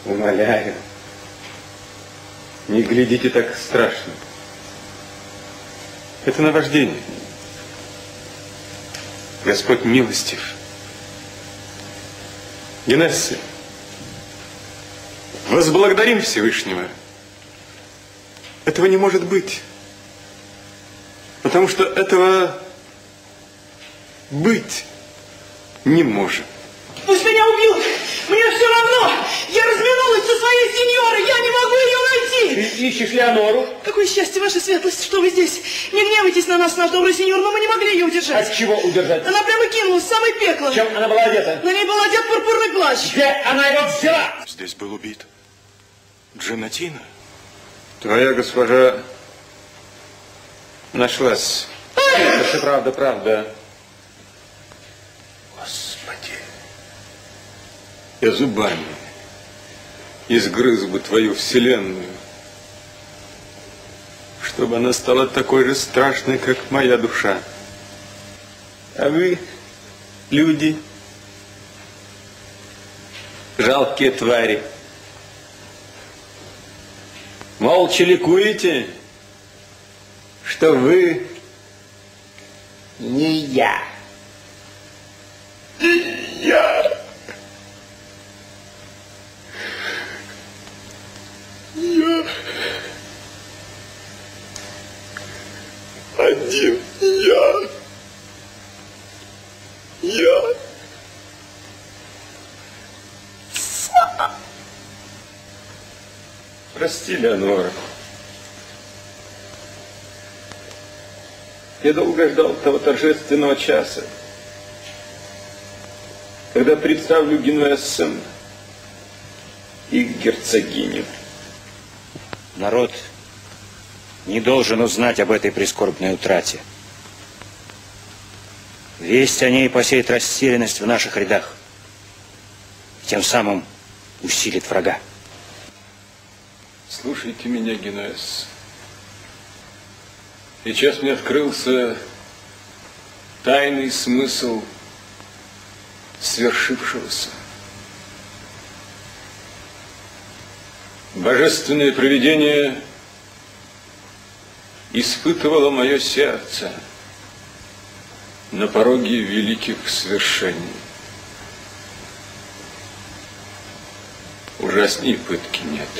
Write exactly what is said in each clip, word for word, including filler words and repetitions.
Умоляю, не глядите так страшно. Это наваждение. Господь милостив. Генесса, возблагодарим Всевышнего. Этого не может быть. Потому что этого быть не может. Пусть меня убил! Мне все равно! Я разминулась со своей сеньорой! Я не могу ее найти! Ты ищешь Леонору? Какое счастье, ваша светлость, что вы здесь! Не гневайтесь на нас, наш добрый сеньор, но мы не могли ее удержать. От чего удержать? Она прямо кинулась в самое пекло. Чем она была одета? На ней был одет пурпурный плащ. Где она его взяла? Здесь был убит Джанатина. Твоя госпожа нашлась. Это правда, правда. Господи, я зубами изгрыз бы твою вселенную, чтобы она стала такой же страшной, как моя душа. А вы, люди, жалкие твари, молча ликуете, что вы не я. И я. Я. Один я. Я. Сам. Прости, Леонора. Я долго ждал того торжественного часа, когда представлю генуэзцам их герцогиню. Народ не должен узнать об этой прискорбной утрате. Весть о ней посеет растерянность в наших рядах, тем самым усилит врага. Слушайте меня, генуэзцы. Сейчас мне открылся тайный смысл свершившегося. Божественное провидение испытывало мое сердце на пороге великих свершений. Ужасней пытки нет.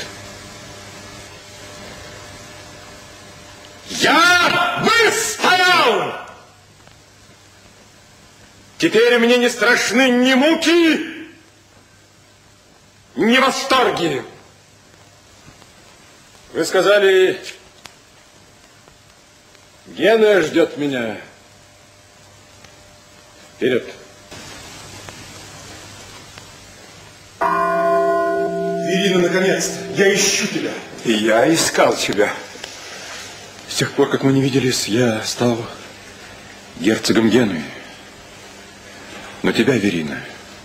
Я выстоял! Теперь мне не страшны ни муки, ни восторги. Вы сказали, Генуя ждет меня. Вперед. Ирина, наконец-то! Я ищу тебя. И я искал тебя. С тех пор, как мы не виделись, я стал герцогом Генуи. Но тебя, Верина...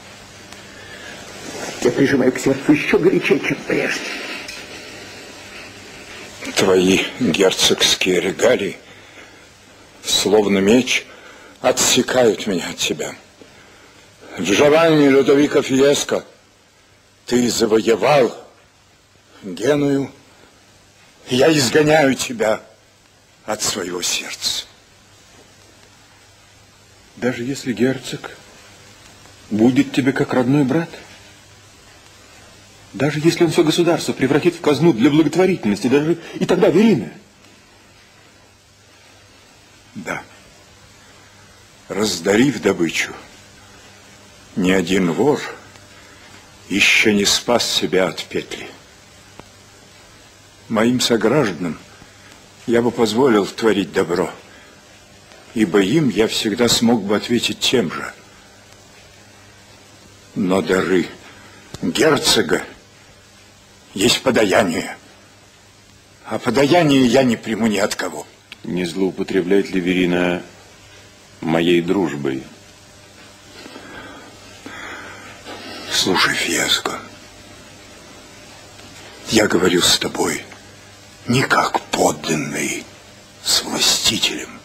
Я прижимаю к сердцу еще горячее, чем прежде. Твои герцогские регалии, словно меч, отсекают меня от тебя. Джованни Людовико Фиеско, ты завоевал Геную, и я изгоняю тебя от своего сердца. Даже если герцог будет тебе как родной брат? Даже если он все государство превратит в казну для благотворительности, даже и тогда, Верина? Да. Раздарив добычу, ни один вор еще не спас себя от петли. Моим согражданам я бы позволил творить добро, ибо им я всегда смог бы ответить тем же. Но дары герцога есть подаяние, а подаяние я не приму ни от кого. Не злоупотребляет ли Верина моей дружбой? Слушай, Фиеско, я говорил с тобой не как подданный с властителем,